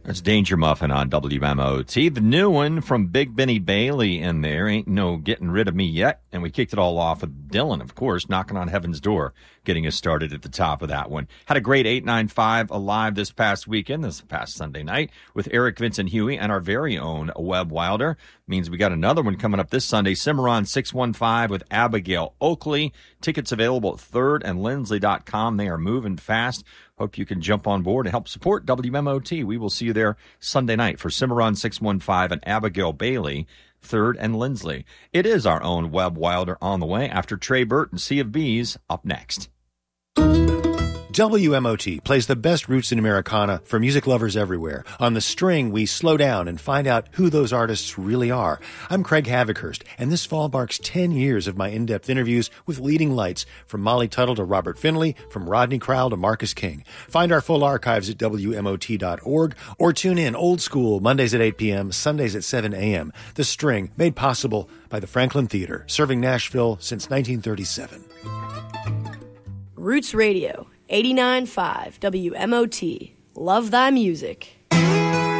That's Danger Muffin on WMOT. The new one from Big Benny Bailey in there. Ain't no getting rid of me yet. And we kicked it all off with Dylan, of course, Knocking on Heaven's Door, getting us started at the top of that one. Had a great 895 Alive this past weekend, this past Sunday night, with Eric Vincent Huey and our very own Webb Wilder. Means we got another one coming up this Sunday, Cimarron 615 with Abigail Oakley. Tickets available at thirdandlindsley.com. They are moving fast. Hope you can jump on board and help support WMOT. We will see you there Sunday night for Cimarron 615 and Abigail Bailey, Third and Lindsley. It is our own Webb Wilder on the way after Trey Burt and Sea of Bees up next. WMOT plays the best roots in Americana for music lovers everywhere. On The String, we slow down and find out who those artists really are. I'm Craig Havikhurst, and this fall marks 10 years of my in-depth interviews with leading lights, from Molly Tuttle to Robert Finley, from Rodney Crowell to Marcus King. Find our full archives at WMOT.org or tune in old school Mondays at 8 p.m., Sundays at 7 a.m. The String, made possible by the Franklin Theater, serving Nashville since 1937. Roots Radio. 89.5 WMOT. Love thy music.